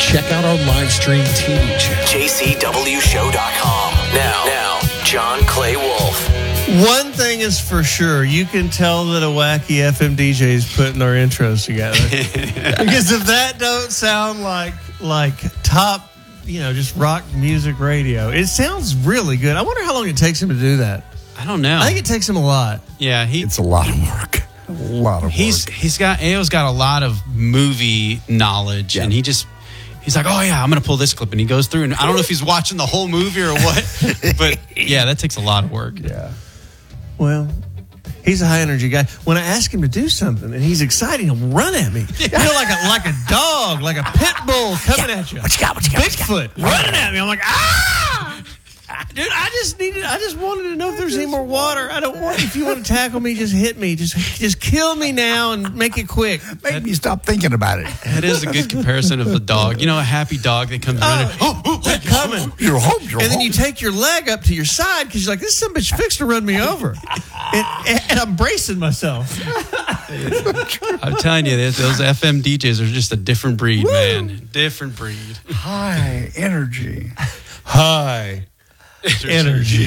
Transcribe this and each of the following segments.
check out our live stream TV channel. JCWShow.com. Now, John Clay Wolf. One thing is for sure, you can tell that a wacky FM DJ is putting our intros together. Because if that don't sound like top, just rock music radio, it sounds really good. I wonder how long it takes him to do that. I don't know. I think it takes him a lot. Yeah, it's a lot of work. A lot of work. Ao's got a lot of movie knowledge, and he's like, oh yeah, I'm gonna pull this clip, and he goes through, and I don't know if he's watching the whole movie or what, but yeah, that takes a lot of work. Yeah. Well, he's a high energy guy. When I ask him to do something and he's excited, he'll run at me. Like a dog, like a pit bull coming at you. What you got? Bigfoot running at me. I'm like, ah! Dude, I just wanted to know if there's any more water. I don't want, if you want to tackle me, just hit me. Just kill me now and make it quick. Make me stop thinking about it. That is a good comparison of a dog. A happy dog that comes running. They're coming. You're home. And then you take your leg up to your side because you're like, this son of a bitch fixed to run me over. And I'm bracing myself. I'm telling you, those FM DJs are just a different breed, man. Different breed. High energy. High energy.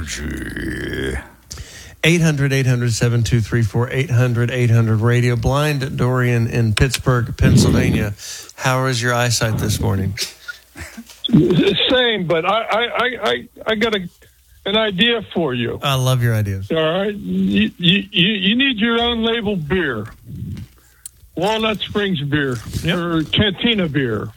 800-800-7234, 800-800-RADIO. Blind Dorian in Pittsburgh, Pennsylvania. How is your eyesight this morning? Same, but I got an idea for you. I love your ideas. All right, you need your own labeled beer, Walnut Springs beer or Cantina beer.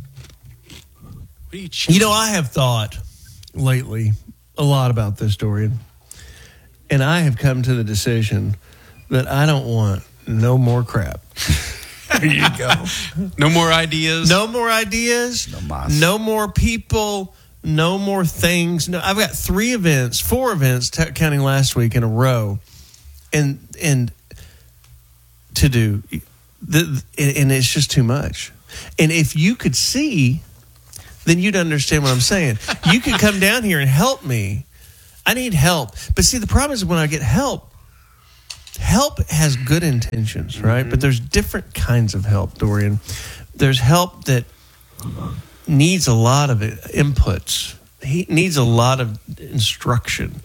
I have thought lately a lot about this, Dorian, and I have come to the decision that I don't want no more crap. There you go. No more ideas. No more ideas. No more people. No more things. No, I've got 4 events, counting last week, in a row, and to do, and it's just too much. And if you could see, then you'd understand what I'm saying. You could come down here and help me. I need help. But see, the problem is when I get help has good intentions, right? Mm-hmm. But there's different kinds of help, Dorian. There's help that needs a lot of inputs. He needs a lot of instruction.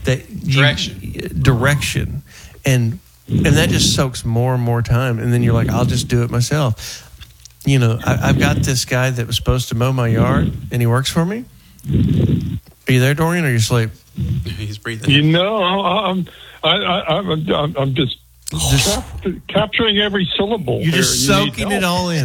Direction. And that just soaks more and more time. And then you're like, I'll just do it myself. I've got this guy that was supposed to mow my yard, and he works for me. Are you there, Dorian, or are you asleep? He's breathing. I'm just capturing every syllable. You're just soaking it all in.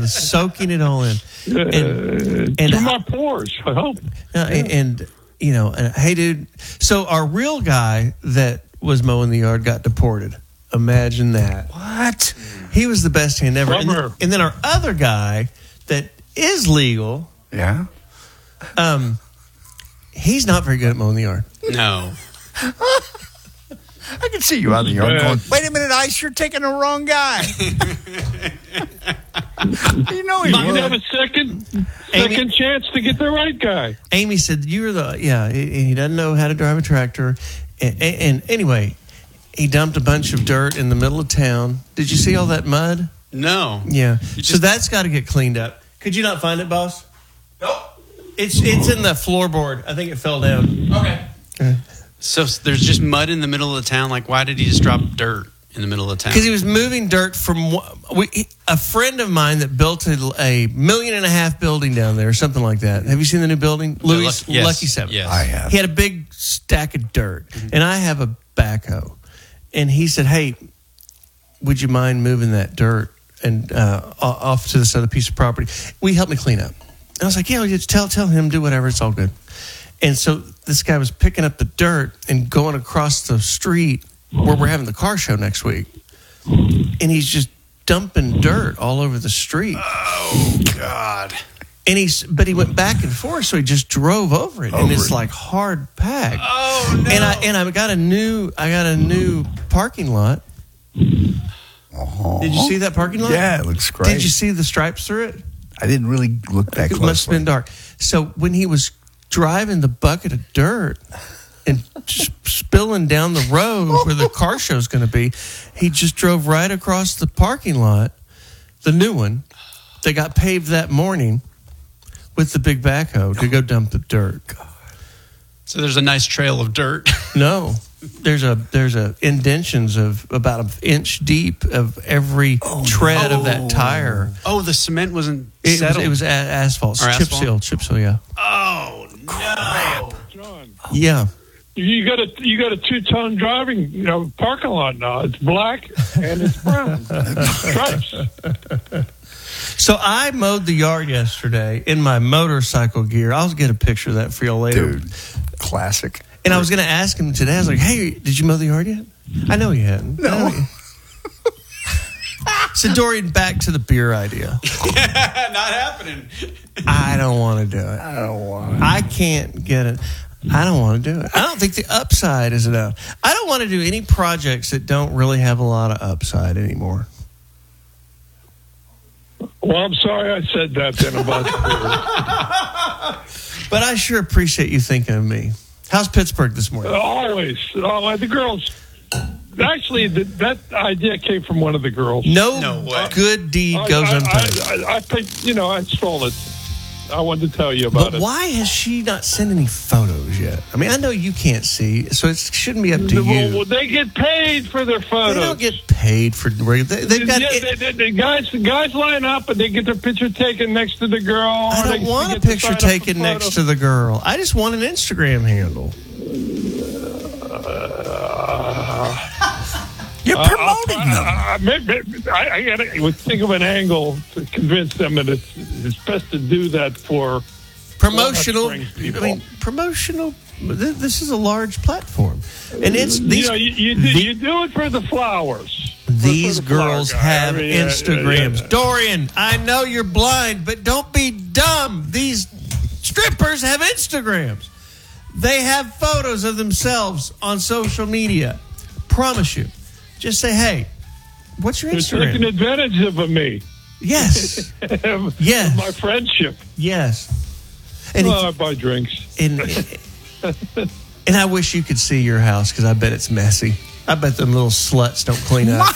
And through my pores, I hope. And hey, dude. So our real guy that was mowing the yard got deported. Imagine that. What? He was the best hand ever. And then our other guy that is legal. Yeah. He's not very good at mowing the yard. No. I can see you out in the yard going, wait a minute, Ice, you're taking the wrong guy. You have a second chance to get the right guy. Amy said, he doesn't know how to drive a tractor. And anyway, he dumped a bunch of dirt in the middle of town. Did you see all that mud? No. Yeah. So that's got to get cleaned up. Could you not find it, boss? Nope. It's in the floorboard. I think it fell down. Okay. So there's just mud in the middle of the town. Like, why did he just drop dirt in the middle of town? Because he was moving dirt from a friend of mine that built a $1.5 million building down there, or something like that. Have you seen the new building, Louis? Yes. Lucky 7. Yes. I have. He had a big stack of dirt, and I have a backhoe, and he said, "Hey, would you mind moving that dirt and off to this other piece of property? Will you help me clean up?" And I was like, "Yeah, just tell him, do whatever. It's all good." And so this guy was picking up the dirt and going across the street where we're having the car show next week. And he's just dumping dirt all over the street. Oh, God. But he went back and forth, so he just drove over it. And it's like hard packed. Oh, no. And I got a new parking lot. Uh-huh. Did you see that parking lot? Yeah, it looks great. Did you see the stripes through it? I didn't really look that closely. It must have been dark. So when he was driving the bucket of dirt and spilling down the road where the car show's going to be, he just drove right across the parking lot, the new one, that got paved that morning, with the big backhoe to go dump the dirt. So there's a nice trail of dirt. No, there's a indentions of about an inch deep of every tread of that tire. Oh, the cement wasn't It settled. was asphalt, Or chip asphalt? seal, yeah. Oh, no. John, Yeah. you got a 2-ton driving parking lot now. It's black and it's brown stripes. So I mowed the yard yesterday in my motorcycle gear. I'll get a picture of that for y'all later. Dude, classic. And I was going to ask him today. I was like, "Hey, did you mow the yard yet?" I know he hadn't. No. So Dorian, back to the beer idea. Not happening. I don't want to do it. I don't want I can't get it. I don't want to do it. I don't think the upside is enough. I don't want to do any projects that don't really have a lot of upside anymore. Well, I'm sorry I said that then about the But I sure appreciate you thinking of me. How's Pittsburgh this morning? Always. Oh, the girls. Actually, that idea came from one of the girls. No way. good deed goes unpunished. I think, I stole it. I wanted to tell you about But it. why has she not sent any photos yet? I mean, I know you can't see, so it shouldn't be up to you. Well, they get paid for their photos. They don't get paid for. They've got. The guys line up and they get their picture taken next to the girl. I don't want a picture taken next to the girl. I just want an Instagram handle. You're promoting them. I would think of an angle to convince them that it's best to do that for Promotional. Well, that brings people. I mean, promotional. This is a large platform, and it's these. You do it for the flowers. These For the flower girls guy. have I mean, Instagrams. Dorian, I know you're blind, but don't be dumb. These strippers have Instagrams. They have photos of themselves on social media. Promise you. Just say, hey, what's your They're taking Instagram? advantage of me. Yes. Yes. My friendship. Yes. And, I buy drinks. and I wish you could see your house because I bet it's messy. I bet them little sluts don't clean up.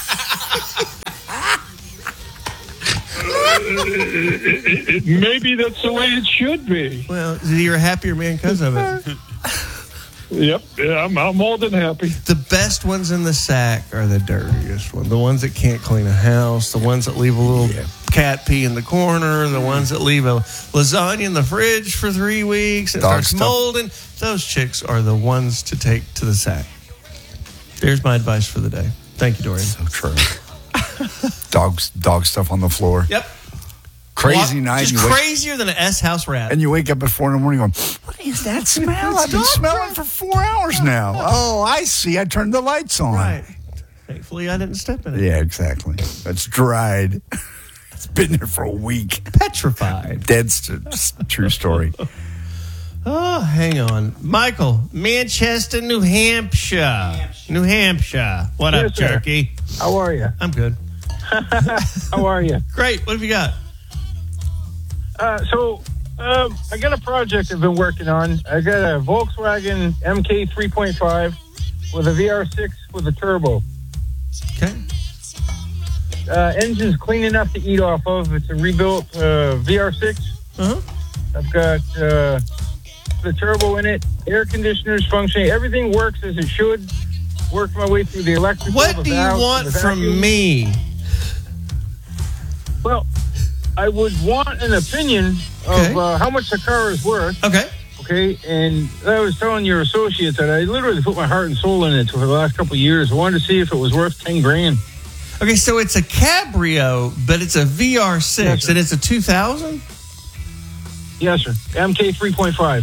Maybe that's the way it should be. Well, you're a happier man because of it. Yep, yeah, I'm more than happy. The best ones in the sack are the dirtiest ones. The ones that can't clean a house, the ones that leave a little cat pee in the corner, the ones that leave a lasagna in the fridge for 3 weeks and Dog starts stuff. molding. Those chicks are the ones to take to the sack. There's my advice for the day. Thank you, Dorian. So true. Dog stuff on the floor. Yep. Crazy night. Just You wake- crazier than an S house rat. And you wake up at 4 a.m. going, what is that smell? I've been smelling for 4 hours now. Oh, I see. I turned the lights on. Right. Thankfully, I didn't step in it. Yeah, exactly. It's dried. It's been there for a week. Petrified. True story. Oh, hang on. Michael, Manchester, New Hampshire. New Hampshire. What up, Yes, sir. Turkey? How are you? I'm good. How are you? Great. What have you got? I got a project I've been working on. I got a Volkswagen MK 3.5 with a VR6 with a turbo. Okay. Engine's clean enough to eat off of. It's a rebuilt VR6. Uh-huh. I've got the turbo in it, air conditioners functioning. Everything works as it should. Worked my way through the electrical. What the do you valves, want the from vacuum. me? Well, I would want an opinion Okay. of how much the car is worth. Okay. Okay, and I was telling your associates that I literally put my heart and soul in it for the last couple of years. I wanted to see if it was worth $10,000. Okay, so it's a Cabrio, but it's a VR6, Yes, sir. and it's a 2000? Yes, sir. MK 3.5.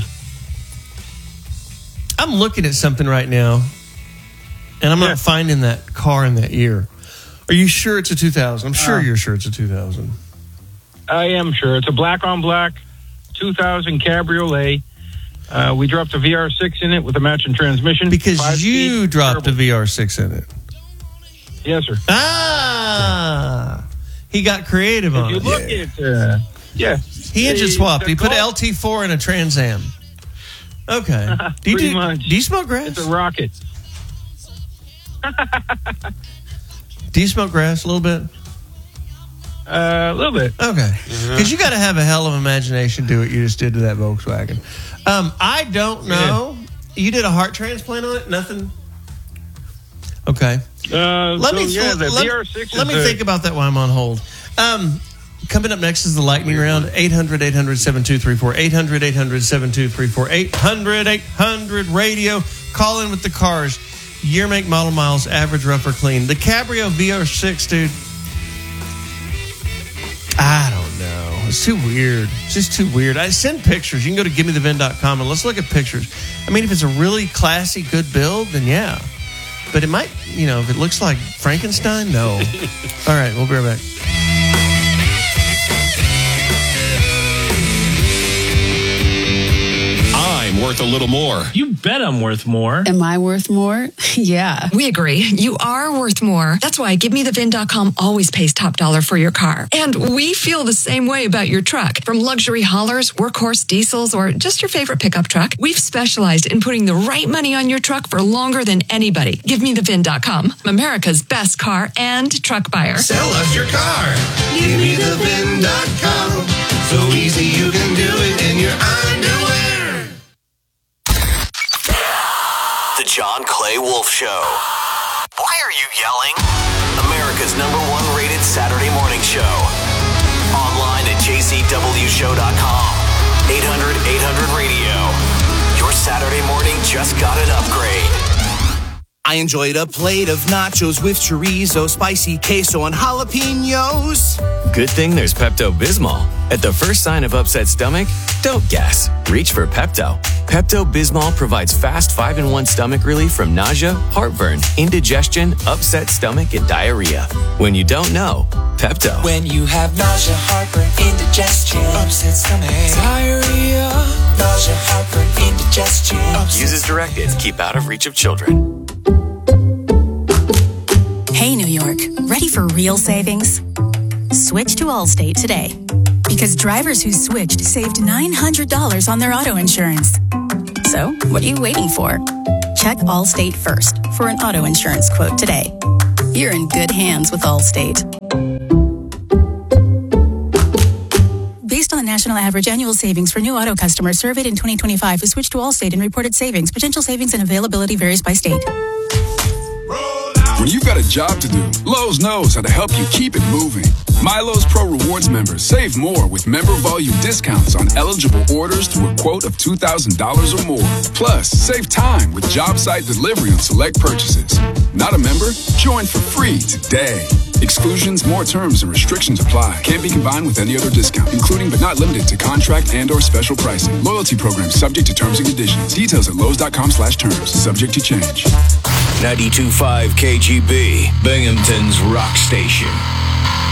I'm looking at something right now, and I'm Yeah. not finding that car in that year. Are you sure it's a 2000? I'm sure you're sure it's a 2000. I am sure. It's a black on black 2000 Cabriolet. We dropped a VR6 in it with a matching transmission. Because 5-speed you dropped turbo. a VR6 in it. Yes, sir. Ah! He got creative If on you it. look at, yeah. He engine The- swapped. the He put Golf- LT4 in a Trans Am. Okay. Pretty much. Do you smoke grass? It's a rocket. Do you smoke grass a little bit? A little bit. Okay. Because you got to have a hell of imagination to do what you just did to that Volkswagen. I don't know. You did a heart transplant on it? Nothing? Okay. Let me think about that while I'm on hold. Coming up next is the lightning round. 800-800-7234. 800-800-7234. 800-800-radio. Call in with the cars. Year, make, model, miles, average, rough, or clean. The Cabrio VR6, dude. I don't know. It's too weird. It's just too weird. I send pictures. You can go to givemethevin.com and let's look at pictures. I mean, if it's a really classy, good build, then yeah. But it might, if it looks like Frankenstein, no. All right, we'll be right back. I'm worth a little more. You bet I'm worth more. Am I worth more? Yeah. We agree. You are worth more. That's why GiveMeTheVin.com always pays top dollar for your car. And we feel the same way about your truck. From luxury haulers, workhorse diesels, or just your favorite pickup truck, we've specialized in putting the right money on your truck for longer than anybody. GiveMeTheVin.com, America's best car and truck buyer. Sell us your car. GiveMeTheVin.com. So easy you can do it in your underwear. The John Clay Wolf Show. Why are you yelling? America's #1 rated Saturday morning show. Online at jcwshow.com. 800-800-radio. Your Saturday morning just got an upgrade. I enjoyed a plate of nachos with chorizo, spicy queso, and jalapenos. Good thing there's Pepto-Bismol. At the first sign of upset stomach, don't guess. Reach for Pepto. Pepto-Bismol provides fast 5-in-1 stomach relief from nausea, heartburn, indigestion, upset stomach, and diarrhea. When you don't know, Pepto. When you have nausea, heartburn, indigestion, upset stomach, diarrhea, nausea, heartburn, indigestion. Use as directed. Keep out of reach of children. Hey, New York. Ready for real savings? Switch to Allstate today. Because drivers who switched saved $900 on their auto insurance. So, what are you waiting for? Check Allstate first for an auto insurance quote today. You're in good hands with Allstate. Based on the national average annual savings for new auto customers surveyed in 2025 who switched to Allstate and reported savings, potential savings and availability varies by state. When you've got a job to do, Lowe's knows how to help you keep it moving. MyLowe's Pro Rewards members save more with member volume discounts on eligible orders to a quote of $2,000 or more. Plus, save time with job site delivery on select purchases. Not a member? Join for free today. Exclusions, more terms, and restrictions apply. Can't be combined with any other discount, including but not limited to contract and or special pricing. Loyalty programs subject to terms and conditions. Details at Lowe's.com/terms. Subject to change. 92.5 KGB, Binghamton's rock station.